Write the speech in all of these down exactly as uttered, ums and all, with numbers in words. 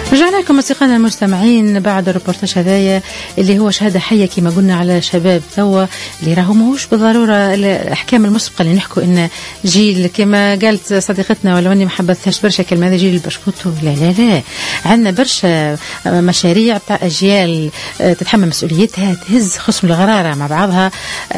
رجعنا لكم أصدقائنا المستمعين بعد الريبورتاج هذايا اللي هو شهادة حية كما قلنا على شباب توا اللي راهو ماهوش بالضرورة الأحكام المسبقة اللي نحكوا إن جيل كما قالت صديقتنا ولو أني ما حبتهاش برشا كلمة هذا جيل البشكوتو. لا لا لا، عندنا برشا مشاريع بتاع أجيال تتحمل مسؤوليتها، تهز خصم الغرارة مع بعضها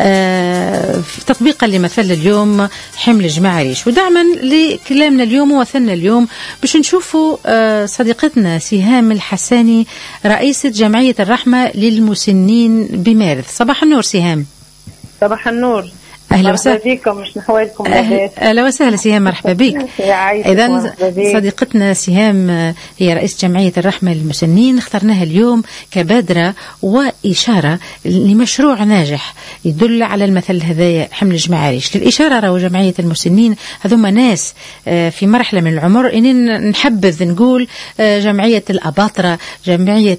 تطبيقا لمثل اليوم حمل جماعة ريش. ودعما لكلامنا اليوم ووثلنا اليوم باش نشوفوا صديقتنا سهام الحساني رئيسة جمعية الرحمة للمسنين بمارث. صباح النور سهام. صباح النور، أهلا وسهلا بكم. مش نحوالكم أهلا, أهلا وسهلا سهام، مرحبا بك. إذن صديقتنا سهام هي رئيس جمعية الرحمة للمسنين، اخترناها اليوم كبادرة وإشارة لمشروع ناجح يدل على المثل هذايا حمل جماعة ريش. للإشارة راهو جمعية المسنين هذوما ناس في مرحلة من العمر إن نحبذ نقول جمعية الأباطرة، جمعية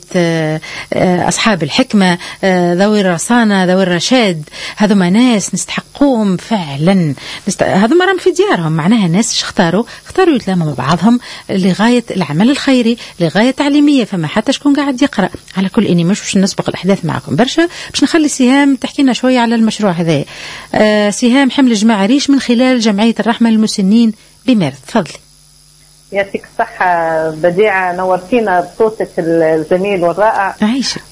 أصحاب الحكمة، ذوي الرصانة، ذوي الرشاد. هذوما ناس نستحق قوم فعلا نست... هذا مرام في ديارهم، معناها ناس اختاروا اختاروا يتلاموا مع بعضهم لغاية العمل الخيري، لغاية تعليمية، فما حتى شكون قاعد يقرأ. على كل إني مش باش نسبق الأحداث معكم برشا، باش نخلي سهام تحكي لنا شوية على المشروع هذا. آه سهام حمل جماعة ريش من خلال جمعية الرحمة للمسنين بمارث، تفضلي. يعطيك الصحة بديعة، نورتينا بصوتك الجميل والرائع. عايشك.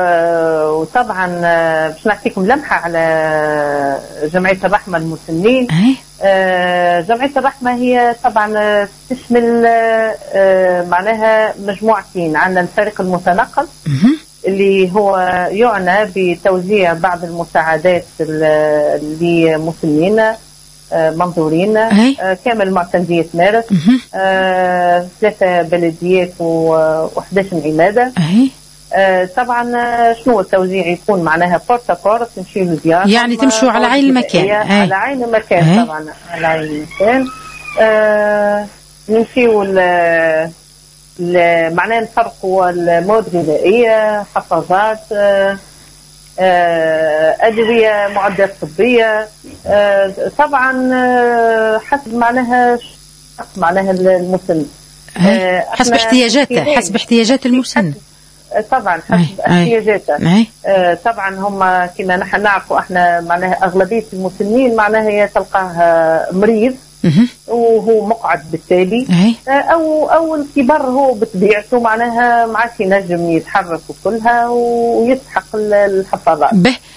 وطبعا باش نعطيكم لمحة على جمعية الرحمة للمسنين. جمعية الرحمة هي طبعا تشمل معناها مجموعتين. عندنا الفريق المتنقل اللي هو يعنى بتوزيع بعض المساعدات لمسنين منظورين آه كامل معتمدية مارس، آه ثلاثة بلديات وحداش عمادة. آه طبعا شنو التوزيع يكون معناها بورتا بورت، تمشي للديار يعني تمشوا على عين المكان. على عين المكان طبعا على عين المكان. آه نمشيو معناها نفرقوا المواد الغذائية، حفاظات، آه أدوية، معدات طبية، طبعا حسب معناها معناها المسن، حسب احتياجاته، حسب احتياجات المسن طبعا حسب احتياجاته. طبعا هم كما نحن نعرفوا احنا معناها أغلبية المسنين معناها هي تلقاه مريض وهو مقعد بالتالي، او او الكبار هو بطبيعته معناها ما عادش ينجم يتحرك وكلها ويستحق الحفاظات.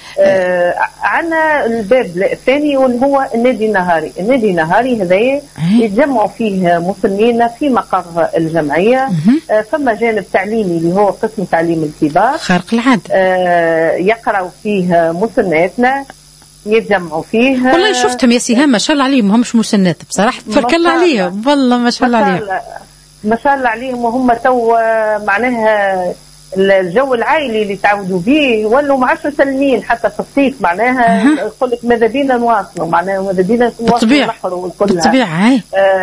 آه عندنا الباب الثاني واللي هو النادي النهاري. النادي النهاري هذايا يتجمعوا فيه مسنين في مقر الجمعيه. آه فما جانب تعليمي اللي هو قسم تعليم الكبار خارق العاده، آه يقراوا فيه مسناتنا، يتجمعوا فيه. والله شفتهم يا سهام ما شاء الله عليهم، همش مسنات بصراحه، تفرك الله عليهم والله ما شاء الله عليهم، ما شاء الله عليهم. وهم تو معناها الجو العائلي اللي تعودوا به ولوا ما عادش مسلمين حتى في الصيف، معناها يقول لك ماذا بينا نواصلوا، معناها ماذا بينا نواصلوا البحر والكل بالطبيعه.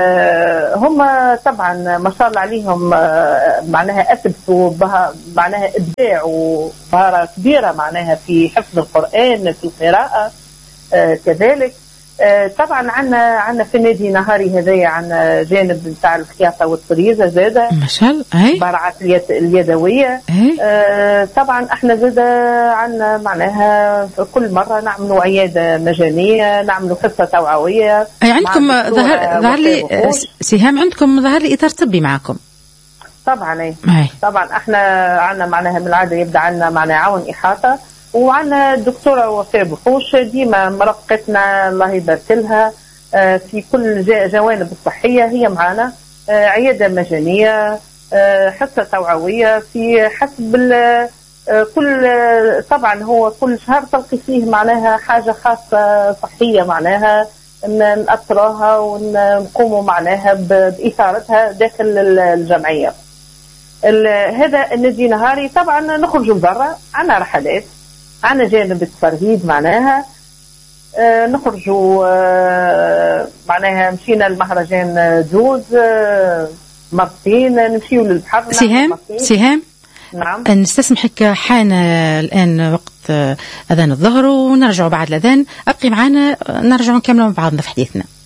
آه هم طبعا ما شاء الله عليهم، آه معناها اثبتوا معناها ابداع ومهاره كبيره معناها في حفظ القران، في القراءه آه كذلك. آه طبعا عندنا عندنا في النادي نهاري هذايا عندنا جانب نتاع الخياطه والطريزه زاده ما شاء الله، برعات اليد اليدويه. آه طبعا احنا زاده عندنا معناها كل مره نعملوا عياده مجانيه، نعملوا حصه توعويه. اي عندكم ظهر ظهر لي سهام، عندكم ظهر لي اطار طبي معكم طبعا. اي طبعا احنا عندنا معناها من العاده يبدا عندنا معناها عون احاطه، وعندنا الدكتورة وفاء بخوش ديما مرافقتنا الله يبارك لها في كل جوانب الصحية. هي معنا عيادة مجانية، حصة توعوية في حسب كل، طبعا هو كل شهر تلقي فيه معناها حاجة خاصة صحية معناها نأثرها ونقوموا معناها بإثارتها داخل الجمعية. هذا النادي نهاري. طبعا نخرجوا برا، عندنا رحلات، عندنا جانب التفرهيد معناها آه نخرجوا آه معناها مشينا المهرجان جوز آه مرتين، نمشيو للبحر. سهام سهام نعم نستسمحك، حان الآن وقت أذان الظهر ونرجع بعد الأذان، أبقي معنا نرجع نكمل مع بعضنا في حديثنا.